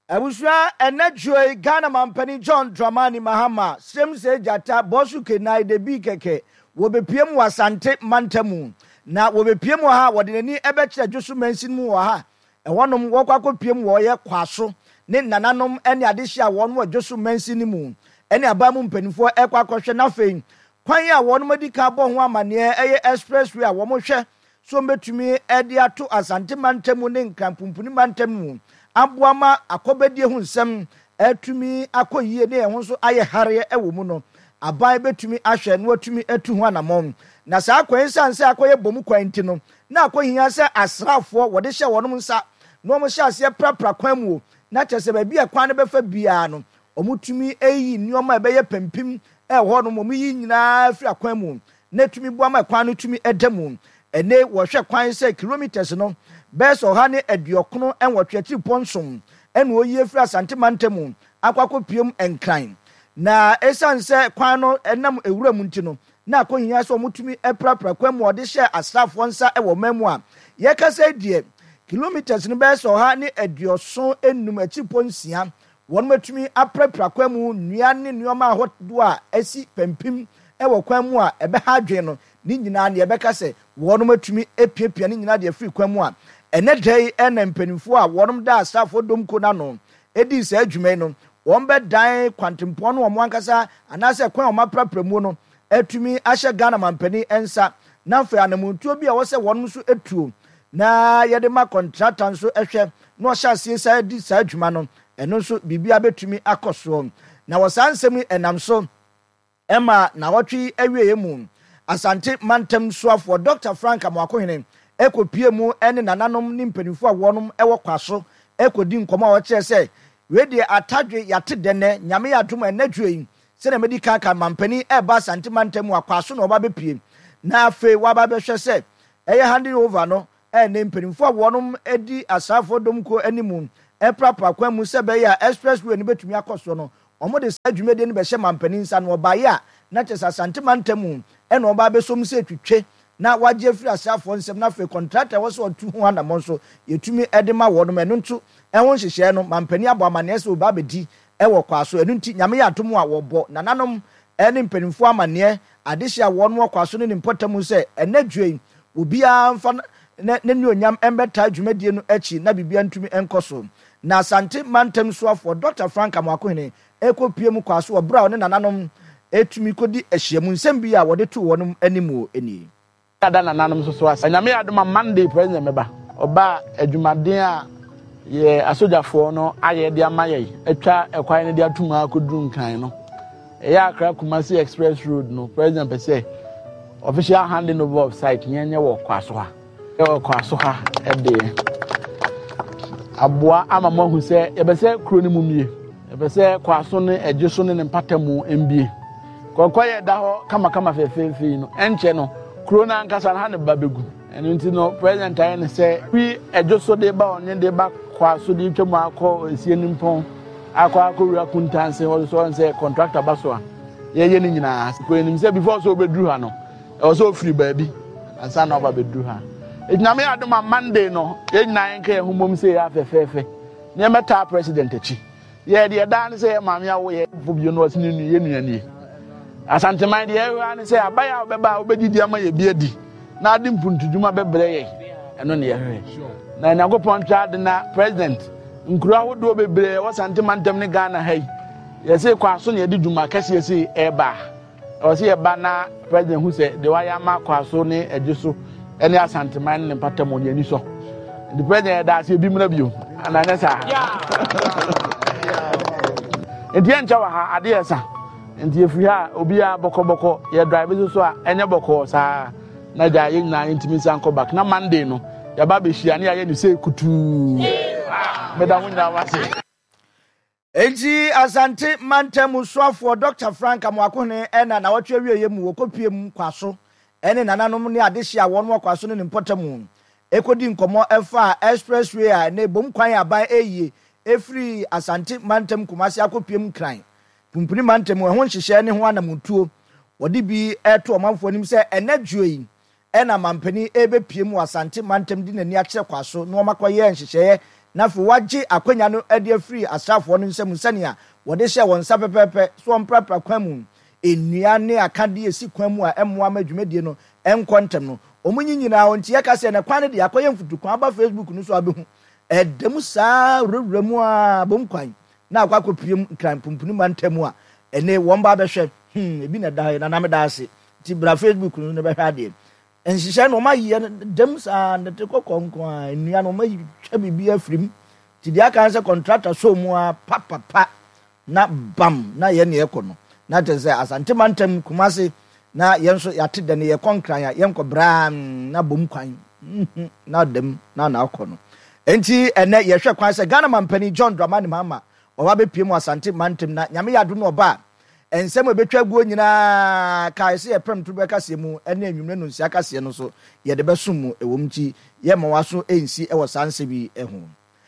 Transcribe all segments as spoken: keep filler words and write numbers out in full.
Abusua enajue Ghana mampani John Dramani Mahama Semse Jata Bosu Kenai de bi keke wo bepiem wasante mantamu na wo bepiem ha wo de ni ebeche adwoso mansin mu wo ha e wonom wo kwakopiem wo ye kwaso ne nananom ene adehia wo no adwoso mansin mu ene abamu mpanifo e kwakɔhwe na fein kwan ya wonom adika bɔ ho amane eye expressway a wo mo hwɛ so mbetumi ede ato asante mantamu ne nkampumpuni mantamu Abuama akobedie hu nsem atumi akoyie ne ho so aye hare ewo mu no aban betumi ahwe no atumi atu ho anamon na saa kwan sanse akoye bomu kwan ti no na akohia se asrafo wode hye wonom nsa no mo hye ase prapra kwan mu na kyese ba bia kwan ne befa bia no omutumi eyi nioma ebeye pempim e ho no mo yi nyina afira kwan mu na tumi buama kwan no tumi edamu ene wo hwe kwan se kilometers no Beso hane ediokono enwotwe ti ponsom enu oyi efra asante mantemu akwakọ piem enkran na esanse kwan no enam ewura mu ntino na akohia so mutumi eprapra kwa mu ode hye asrafo nsa ewo mamu a ye kasa die kilometers no beso hane edioso enum achi ponsia won matumi aprapra kwa mu nua ne nuoma ahodo a asi pempim ewo kwa mu a ebe ha adwe no ni nyina na ebe kase won matumi epiepia ni nyina de afri kwa mu a ene dai ene mpanifo a wonom da asafo domko na no edi sa adwuma no won be dan kwantempon no mo ankasa anase kwan o maprapramu no atumi ahye Ghana mampani ensa na mfa anamuntuo bi a wo se wonom so etuo na yede ma contractor so ehwe no hya sie sa di sa adwuma no eno so bibia betumi akoso na wosansem enam so ema na wotwe awie mu asante mantem soafo Doctor Frank Amoakohene ekopie mu ene nananom ni mpanifo a wonom ewo kwaso ekodi nkoma wo kire se we de atadwe yate dene nyame yadom enadwe se na medika ka mampani eba santimantem akwaso na oba bepie na afe waba behwe se eye handing over no ene mpanifo a wonom edi asafo domko animu eprapa kwa mu se be ya expressway ni betumi akoso no omo de sadwumede ni be hye mampani nsa no oba ya na chesa santimantem ene oba besom se twitwe na waje firi asafo nsem na fe contractor wo so otu ho anamon so yetumi edema wo no menu ntu enwo hyehye no mampani abo amane se oba bedi ewo kwaso enu nti nyame ya atom a wo bo nananom ene mpanimfo amane adehia wo no kwaso ne mpotamu se enadwe obia mfa ne ne onyam embeta adwumadie no achi na bibia ntumi enkoso na asante mantem soafo Doctor Frank Amoakohene ekopie mu kwaso obra ne nananom etumi kodi ahyiamu nsem bia wo de to wonum animu eni ada nananom so so asa nyame adoma Monday president meba oba adwumaden a ye asojafo no aye de amaye atwa ekwan ne de atuma akodu nkan no eya Accra Kumasi Express Road no president pese official handing over of site nyenye wo kwaso ha wo kwaso ha ede aboa amamo hu se ebese kro ni mumie ebese kwaso ne ejeso ne mpatamu mbie kokoye da ho kama kama fefefe no enche no Corona nkasa na ne babegu eno nti no president ayi ne se wi ejoso de ba onye de ba kwaso de twem akọ esie nimpon akọ akọwura kuntanse ho so se contractor baso a ye ye ni nyina ko enim se before so obeduru ha no e so free baabi ansa na oba beduru ha enyame adoma Monday no ye nyina nka ehumom se ya fefefe ne meta president achi ye de da ne se maame awo ye fobio no asini nu ye nuani asante man de ewa ne se abaya obeba obedidi ama ye biadi na ade mpuntuduma bebre ye eno ne ye hwe na nyagopon twa de na president nkura hodo bebre wo sante mantem ne Ghana hai ye se kwaso ne de duma kase ye se eba o se eba na president hu se de waya ma kwaso ne ejeso ene asante man ne patamo ne ani so the president da se bi mra bio ananya sa enti encha wa ha ade esa enti efiri ha obi a bokoboko ye drive so a enye boko sa na ja ye na intimi sanko back na Monday no ya ba be hia na ye ni say kutu meda hu nya wase enti asante mantem soafo Doctor Frank Amoakohene ena na wotwe wieye mu wokopie mu kwaso ene nananom ne adehia won kwaso ne mpotamu ekodi nkomo efa expressway a ne bom kwan aban eye efiri asante mantem Kumasi akopiem kran pumpuni mantem ho nhyehyɛ ne ho anamutuo wodi bi eto omanfo nim se enadwoi ena mampani ebepiem wasante mantem di nani akye kwaso no makoye nhyehyɛ na fe wagye akwanya no ade afiri asrafo no nsam sania wode hye won sa pepepe so onprapra kwan mu ennua ne akade esi kwan mu a emmoa madwumadie no enkontem no omunyi nyina ontie ka se na kwan de akoye mfutu kwan ba Facebook no so abehu edem saa rewremu a bom kwan na akwa kopiem kran pumpunu mantamu a ene won ba behwe hmm ebi na da na na me da ase ti bra Facebook no ne behwe ade enhihye no maye dem saa ne te kokonko a nnua no mayi twa bibi afrim ti dia kan se contractor so mu a papa pa na bam na ye ne ekono na te se asante mantam kumase na yenso yate de ne ye konkran ya yenko bra na bom kwan na dem na na akono enti ene ye hwe kwan se Ghana mampani John Dramani Mahama owa be piem asante mantam na nyame yado no ba ensem obetwa guo nyina kai se ye prem to be kase mu ene anwumre no nsia kase no so ye de besum mu ewom ti ye mawaso ensi ewo sanse bi ehu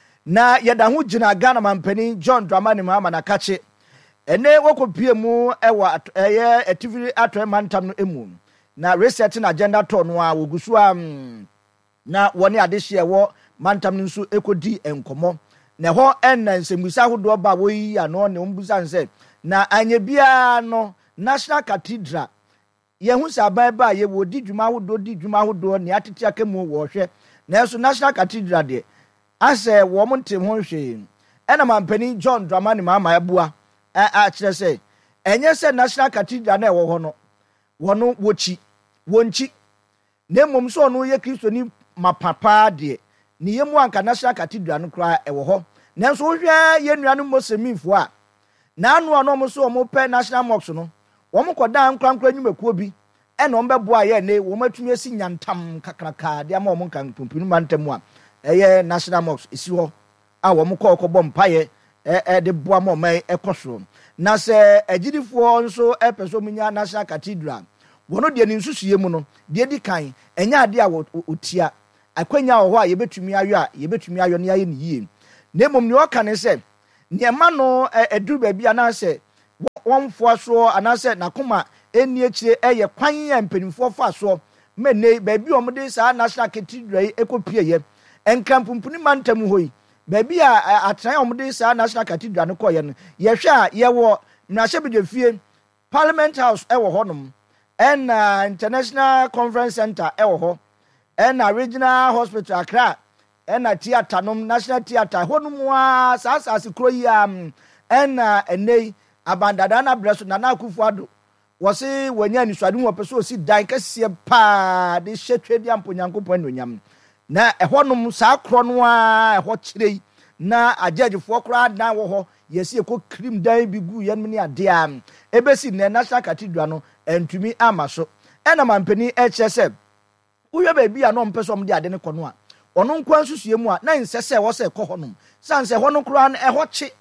na ye da ho gina Ghana mampani John Dramani Mahama na kache ene wokopie mu ewo eye ativiri atwe mantam no emu na resetting agenda to no a wogusu am na woni adehye wo mantam no nso ekodi enkomo na ho enna nsembusa hodo ba wo yi ano ne ombusa nse na anye bia no National Cathedral ye hu saban ba ye wo di dwuma hodo di dwuma hodo ne atete akamu wo hwe na so National Cathedral de ase wo monte ho hwe ena mampani John Dramani Mahama ebua a kire se enye se National Cathedral na ewo ho no wono wochi wonchi ne mom so no ye kristoni mapapa de ne yemu anka National Cathedral no kra ewo ho nanso wo hwe ye nuanu mosemifo a na anu ono mo so mo pe National Mosque no wo mo koda nkrankra nwumekuo bi e no mbeboa ye ne wo matumi asi nyantam kakraka de ama wo nkan pumpunu mantamu a eye National Mosque isi ho a wo mo kọ kọbọ mpaye e e de boa mo mai ekoso na se agidifo nso e peso munya National Cathedral wono de ni nsusuye mu no de di kan enya ade a otia akwanya wo ho a ye betumi ayo a ye betumi ayo ne aye ne yie nemom ne oka ne se niema no eduru ba bia na se wonfo so anase nakoma eni akire eye kwan ya mpanimfo fa so menne ba bi omde sa National Cathedral ekopie ye enkampumpuni mantam hoyi ba bi a atran omde sa National Cathedral no koye no ye hwe a ye wo mrahye bedefie Parliament House ewo honom en uh, International Conference Center ewo ho en uh, Regional Hospital Accra en uh, theater nom National Theater honum wa sa sa se kro yi am en uh, enei abandada na breso na na Akufo-Addo wose wanya ni swade wo peso osi dan kase pa de hwetwe ampo Nyankopon no nyam na ehonum sa kro no a eho kirei na ajagefo kra na wo ho yesi eko krim dan bi gu yan mini ade am ebesi na National Cathedral no entumi amaso ena mampani hsf uye ba bia no mpeso mde ade ne kono a ono nkwa nsusue mu a na nsese wo se kɔ honum sanse hono kra na eho chi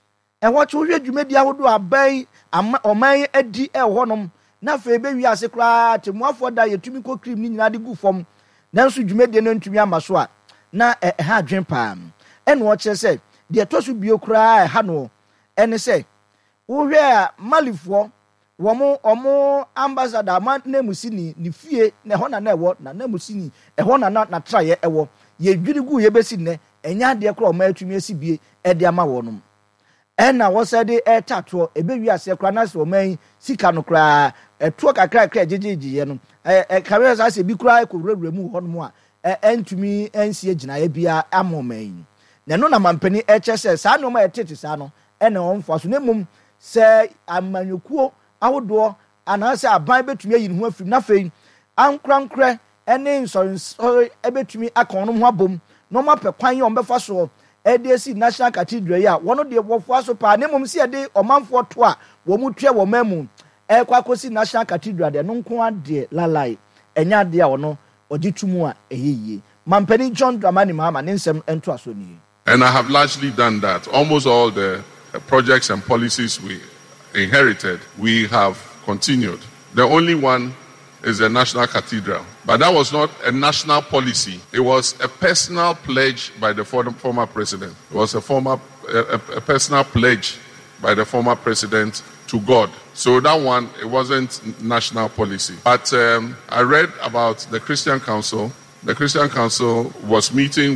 eho chi uye dwumedi ahodo abai oman adi e honum na fe be wi ase kra temuafo da yetumi ko krim ni nyina de gu fom nanso dwumedi no ntumi amaso a na e ha adwen pa ena wo kire se de to so bio kra e ha no ene se uye a malifo womo omo ambassador man nemusini ni fie na ho na na ewo na nemusini e ho na na traye ewo ye dwiri gu ye besi ne enya de kra o ma atumi asibie e de ama wonum ena wo se de e tato e be wi ase kra na se o man sika no kra e to kakra kra jejeje no e kare sa se bi kra e ko wura mu honum a e entumi ensi agina ye bia amoman na no na mampani e chese sa no ma e tete sa no ena won fo so nemum se amanyukuo awodo anase aban betumi ayi ho afim na fei ankrankre ene nsori ebetumi akon no ho abom no mapɛ kwan yɛ ɔmbɛfa so ɛde si National Cathedral ya wono de wofo aso pa ne mom si ɛde ɔmanfo to a wo mu twa wo mamu ɛkwa kosi National Cathedral de no nko ade lalai enya de a wono ɔde tumu a ɛyeye mampani John Dramani Mahama ne nsɛm ɛnto aso ni. And I have largely done that. Almost all the uh, projects and policies we inherited, we have continued. The only one is the National Cathedral. But that was not a national policy. It was a personal pledge by the former president. It was a, former, a, a personal pledge by the former president to God. So that one, it wasn't national policy. But um, I read about the Christian Council. The Christian Council was meeting with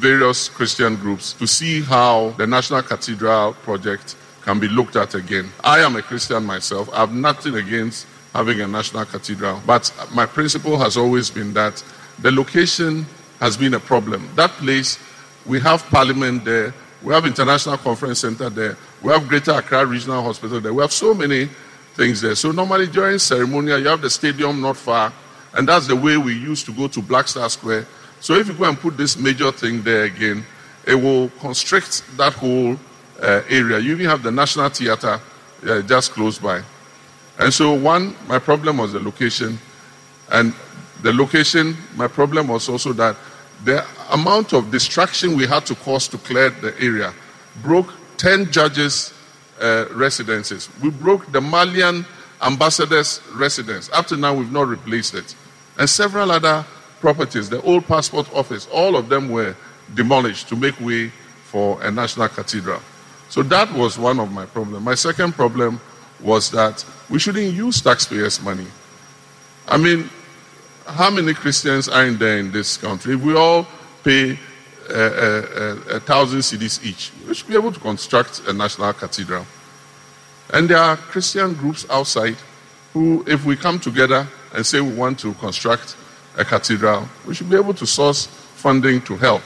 various Christian groups to see how the National Cathedral project can be looked at again. I am a Christian myself. I have nothing against having a national cathedral, but my principle has always been that the location has been a problem. That place, we have Parliament there, we have International Conference Center there, we have Greater Accra Regional Hospital there, we have so many things there. So normally during ceremonial, you have the stadium not far, and that's the way we used to go to Black Star Square. So if you go and put this major thing there again, it will constrict that whole uh, area. You even have the National Theatre uh, just close by. And so one, my problem was the location. And the location, my problem was also that the amount of distraction we had to cause to clear the area broke ten judges' uh, residences. We broke the Malian ambassador's residence. Up to now, we've not replaced it. And several other properties, the old passport office, all of them were demolished to make way for a national cathedral. So that was one of my problems. My second problem was that we shouldn't use taxpayers' money. I mean, how many Christians are in there in this country? If we all pay a, a, a, a thousand cedis each, we should be able to construct a national cathedral. And there are Christian groups outside who, if we come together and say we want to construct a cathedral, we should be able to source funding to help.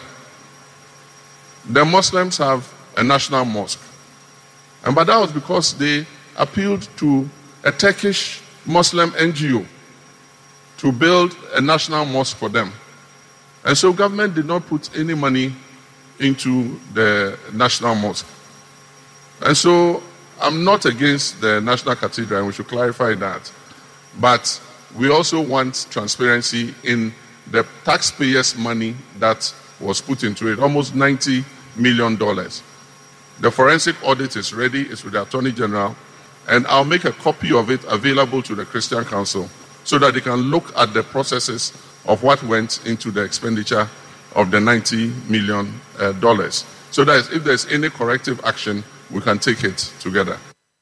The Muslims have a national mosque. And but that was because they appealed to a Turkish Muslim N G O to build a national mosque for them. And so government did not put any money into the national mosque. And so I'm not against the national cathedral, and we should clarify that. But we also want transparency in the taxpayers' money that was put into it, almost ninety million dollars. The forensic audit is ready, it's with the Attorney General, and I'll make a copy of it available to the Christian Council so that they can look at the processes of what went into the expenditure of the ninety million dollars. So that if there's any corrective action, we can take it together.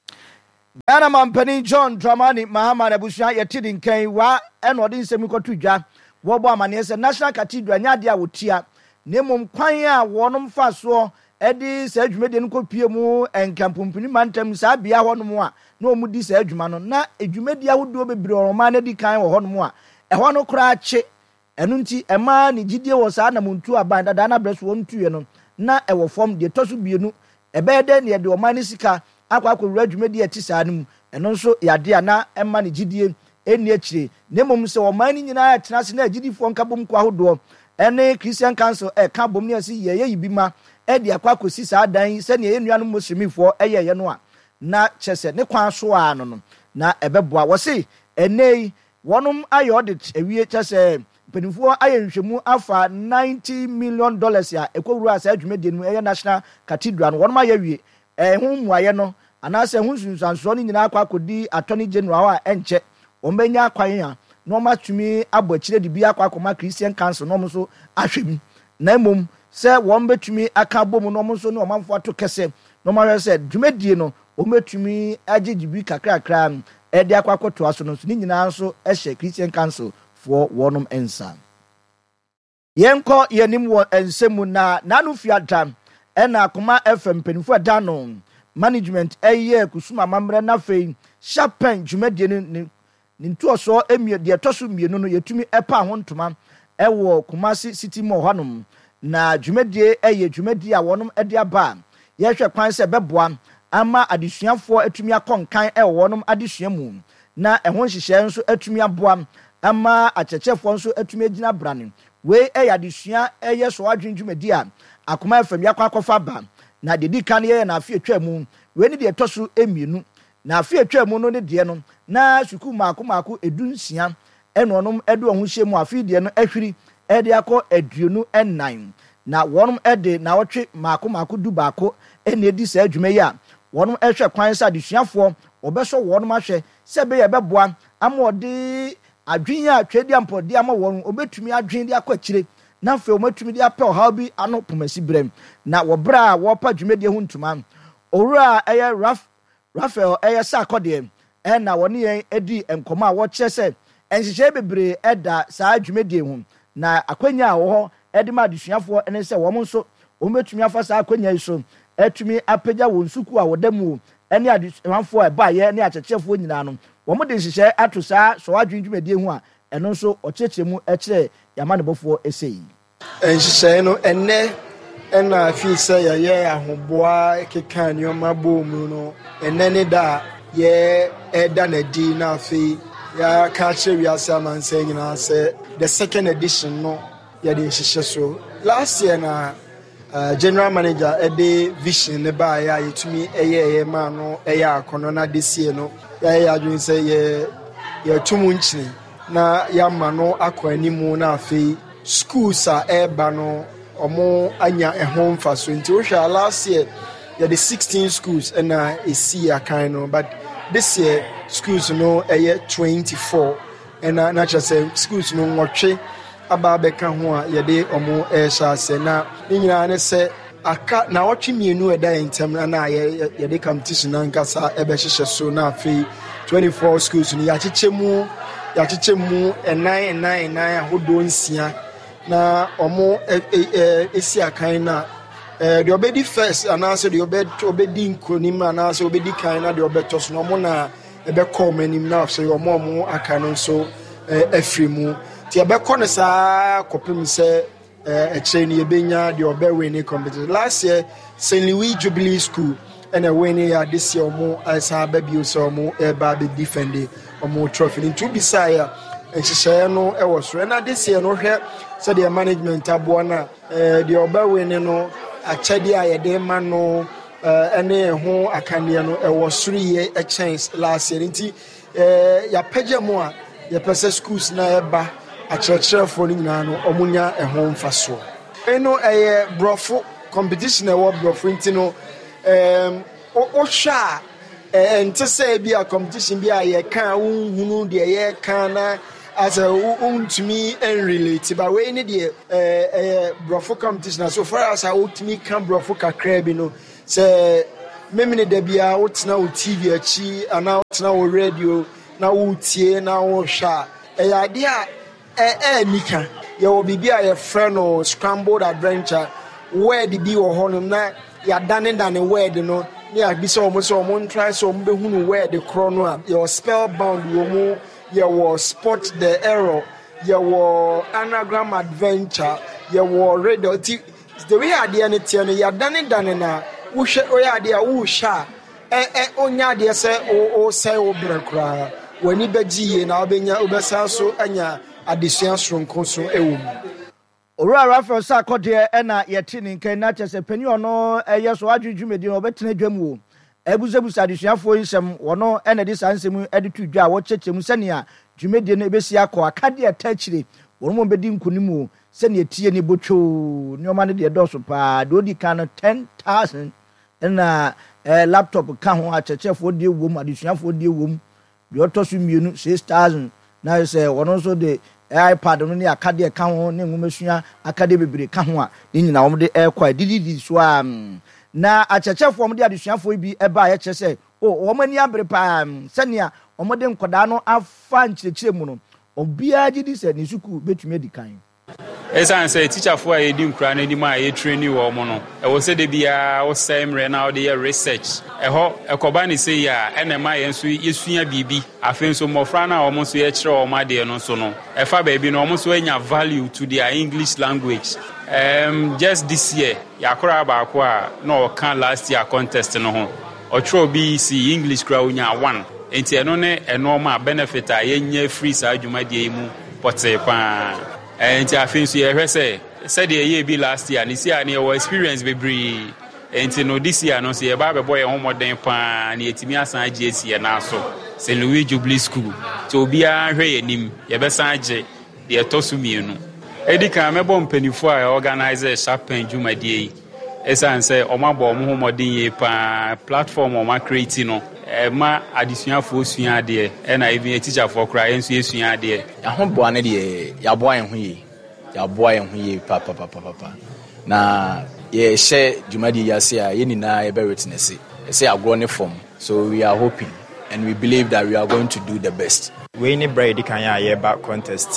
Ghana Mampani John Dramani Mahama Nebusia Yetidin Ken wa enodin semikotu dwa wo bo amane se National Cathedral nyade a wotia nemum kwan a wonom fa so edi se adwumede no kopie mu enkampumpuni mantem sa bia honom a na omudi se adwuma no na adwumedi ahodo bebre oroma na di kan wo honom a ehwo no kra ache enu nti ema ne gidie wo sa na muntu aban dada na breso wo ntuye no na ewo fom de toso bienu ebede ne de omani sika akwa akwa adwumedi ati sa num eno nso yade ana ema ne gidie eni akire nemum se omani nyina atena se na agidifo nkabom kwa hodo ene Christian Council e ka bom ne asi ye ye yibima e de akwa kosi sa dan se ne enuanu muslimifo eye ye no a na chese ne kwan so a no no na ebeboa wo se enei wonum aye audit ewie chese penifo aye nhwemu afa ninety million dollars ya ekowuru asa adwumedi no eye National Cathedral no wonum aye wie eh hu muaye no anase hu sunsanso ni nyina akwa akodi Attorney General a enche ombenya akwan ya no matumi abɔkyire de bi akwa akoma Christian Council no so ahwem na mom se won betumi aka bom no mo so no manfo ato kese no ma hwe se dwumedie no o metumi agigibi kakra kakra e de akwa akoto aso no so ni nyina so ehye Christian Council for wonum ensa yenko yenim wo ensemu na nanu fiadam e na akoma F M penifo da no management eye kusuma mamre na fei shapen dwumedie ni nintu oso emie de toso mienu no yetumi epa ho ntoma ewo Kumasi City mo hanom na dwumedie eye dwumedie a wonom ede aba ye hwe kwan se beboa ama adesuafo atumi akonkan e wonom adesua mu na ehon hihye nso atumi aboa ama achechefo nso atumi agina brane we eye adesua eye so adwen dwumedie a akoma afam yakwa akofa ba na dedi kan ye na afi atwa mu we ni de toso emienu na afi atwa mu no ne de no na suku maako maako edunsia eno onom edo ho hye mu afi de no ahwiri ede akọ aduonu enan na wonom ede na wotwe maako maako du baako ene edi sa adwuma yi a wonom ehwe kwan sa desuafo obeso wonom ahwe se be ye beboa amode adwen a twedi ampode ama wonom obetumi adwen de akọ akire na fe omatumi de apel how bi ano pomasi brem na wobra wo pa dwumede ho ntuma owura eye raf Raphael eye sa akode e na woni yen edi enkoma a wo kire se enhihye bebre eda sa adwumedie hu na akwanya a wo ho edima adesuafo ene se wo mo nso wo metumi afa saa akonya yi so etumi apagya won suku a wodamu ene adesuafo e ba ye ne achechefo nyina no wo mo de hihye ato saa so adwendwumadi hu a eno nso ochechemu e kire yamane bofo esei enhihye no ene ena afi se ya ye ahoboa keka nioma bomu no ene ne da ye eda na di na afi ya ka che wi asama nse nyina se the second edition no ya de hihye so last year na uh, general manager ede vision ne ba ya yetumi eye eye ma no eye akono na this year no ya ya adwin se ye ye tumu nchini na ya ma no akọ animu na afi schools a eba no omo anya ehon fa so nti wo hwa last year ya the sixteen schools and uh, a see a kind of but this year schools no a year twenty-four and uh, natural say schools no nwotwe aba beka ho a ye de omo e sha se na ni nyina ne se aka na wotwe mienu eda entem na ye ye de competition na nkasa e be hihye so na afi twenty-four schools ni ya chichemu ya chichemu nine nine nine ahodo nsia na omo esi akan na eh the obedi first and answer the obed obedi nkonim na answer obedi kan na the obetos no mo na ebe call manim na so omo omo akan so afrimu ti ebe ko ne sa kopem se eh eche ni ebenya the obe win competition last year Saint Louis Jubilee School and a win ya this year omo asa baby so omo e ba be defend omo trophy into bisaya ehihye no e wo so na this year no hwe so the management abo na eh the oba win no achede ayede ma no ene ho akane no e wo soro ye a chance last year nti eh ya pagya mo a ye pese schools na eba achercherefo ni nyina no omunya e ho mfaso eno eh brofo competition e wo brofo nti no em o hwa eh nti say bi a competition bi a ye kan unhunu de ye kan na as a untumi and relate but we need the uh uh brofo competition so far as I ultimate can brofo kakra bi no say me me de bia wotna o T V achi ana wotna o radio na wotie na wo hwa e ya de a e e nika ye wo bibia ye friend no scrambled adventure word bi wo honom na ya dane dane word no ya bi so mo so mo try so mo be hunu word kro no a your spellbound wo mo you will spot the error, you will anagram adventure, you will read the way I did anything, you are done it done na, who shall we idea who shall, eh, eh, onya dear say, oh, say, oh, brecra, when you be G and Albania, Ubesaso, anya, addition from Consul Eum. Ora Rafael Sarkodie, ena yetin in Kenatas, a penny or no, a yes, or you made your better drum. Ebuzebusa adesuafo nsem wono ene de sansem editu dwa wo chechemu sania dwumedie no ebesi akọ akade atachire wono mo bedi nkunimu sania tie ni botwo nyoma ne de doso pa de odi kan ten thousand na eh laptop ka ho achechefo de wom adesuafo de wom de otoso mienu six thousand na se wono so de iPad no ne akade ka ho ne ngomesua akade bebere ka ho a ni nyina wo de ekwa dididi so am na achechefo mo de adesuafo bi eba ya chese o wo mani abre pa senia o mo de nkoda no afa nchirechire mu no obia gidi se ni suku betumi edikan esan say teacher for e di nkura na di ma e training wo mo no e wo se de bia wo say mre na wo de research e ho ekoba ni say ya ene ma ye nso yesua bibi afen so mofra na wo mo so ye kire wo ma de no so no e fa ba bi no wo so anya value to their English language. Um, just this year, yakura ba kwa no can last year contest no ho. Otro B C English kra unya one. Enti eno ne enormal benefit a yenye free sa adwumadie mu pote pa. Enti afin so ye hwese said the year be last year ni sia na your experience be bre. Enti no this year no so ye ba be boy homoden pa na etimi asan age esi na so. Saint Louis Jubilee School. To obi a hwe yenim ye be san age de etosu mienu. Edika mebo mpenifo a organize Sharpen Jumadie esan say omabo omo modin ye pa platform o ma create no e ma adisuafo osua de e na even teacher for cry enso esua de ya ho boa ne de ya boa en ho ye ya boa en ho ye pa pa pa pa pa na ye share Jumadie ya say ye ni na e be witness e say agro ne form so we are hoping and we believe that we are going to do the best. We need Brady Kanya Yeba contest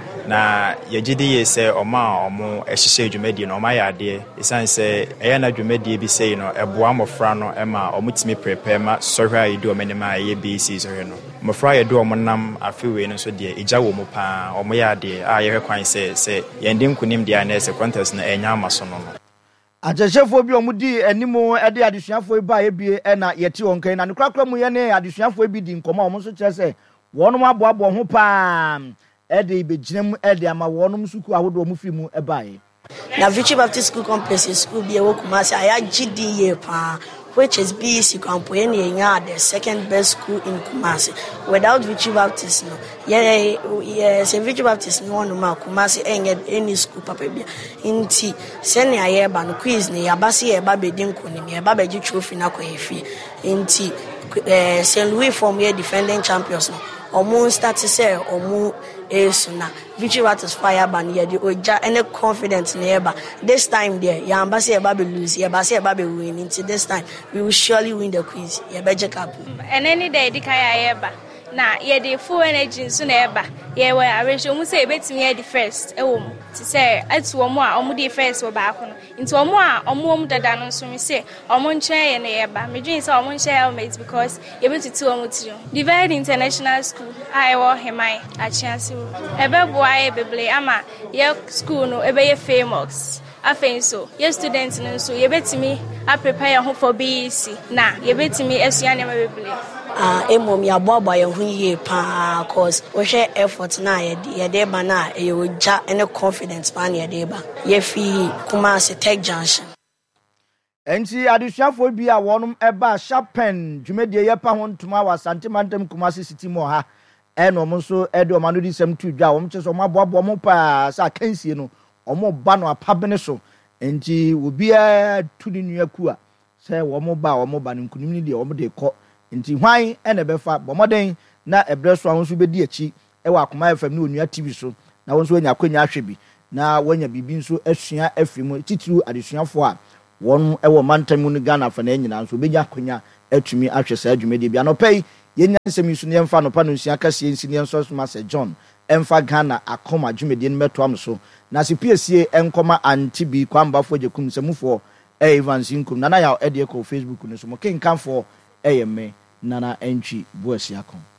na yejidi say Oma Omo Eshishe Jumedi no my idea. Isan say Ayana Jumedi be say no Eboa Mofra no Emma Omutimi prepare ma sorry do menema ye B C so no. Mofra ye do omonam afiwe no so de eja wo mu pa omo ya de a ye kwan say say yendim kunim de na say contest na enya amaso no no. Ajeshefo bi omudi animo e de adesuafo ba ebie e na yeti wonkan na nekrakra mu ye ne adesuafo bi di nkoma omo so kire say wonum aboabo ho pa e de beginem e de ama wonum suku ahodo mu fi mu e bae. Na Victory Baptist School Complex school bi e wo Kumasi aya G D ye pa, which is B C Campo enya the second best school in Kumasi. Without Victory Baptist no, yeah yeah say Victory Baptist no one ma Kumasi enye any school papa bia. Inti sene aye ba no quiz ne yabase ye ba bedin konim ye ba beji trophy na ko efi. Inti eh Saint Louis from here defending champions no. Omo start to say omo esuna Victory Baptist fire ban ye the oja any confidence never. This time there ya ambassador eba be lose ya ambassador eba be win. Until this time we will surely win the quiz ya beje cup. And any day the kaya eba na ye the full energy nso na eba ye we arrange mu say betimi ye the first e wo mu ti say ati wo mu a omo the first wo ba ko no nti omo a omo omo dada no nso me say omo nchen ye na eba me dream say omo nchen helmet because ye betutu omo tiro divide international school I wo hemai a chance ebe bo aye beble ama ye school no ebe ye famous afen so ye students no so ye betimi a prepare ho for B E C na ye betimi asua ne ma beble ah emom ya boabo ye hu ye pa cause we share effort na ye ye de ba na ye oja any confidence pa na ye de ba ye fi Kumasi Tech Junction. Enti adesuafo bi a wonum eba Shapen dwumedie ye pa ho ntuma wa Santimantem Kumasi City mo ha e no mo so e de o manodi sem tu dwa wo mche so mo aboabo mo pa sa kansie no omo ba no apabene so enti obi a tudi nua ku a se wo mo ba wo mo ba nkunim ni de wo mo de kɔ nti hwan ene befa bomoden na ebreso ahonso bedi achi e wa Akoma F M ne onua T V so na wonso anya kwanya ahwebi na wanya bibi nso asua afimu titiru adesuafo a won e wo mantamu ne Ghana fa na nyina nso benya kwanya atumi ahwe sa adwumede bia no pei yenya nsemi so ne mfa no pa no nsia kase nsi ne nso so Sir John emfa Ghana akoma adwumede ne meto am so na se piesie enkoma antibi kwambafo jekum semufo e Evans Inkum na na ya e de ko Facebook ne so mo kenkanfo eyeme Nana Entry Boasiakon.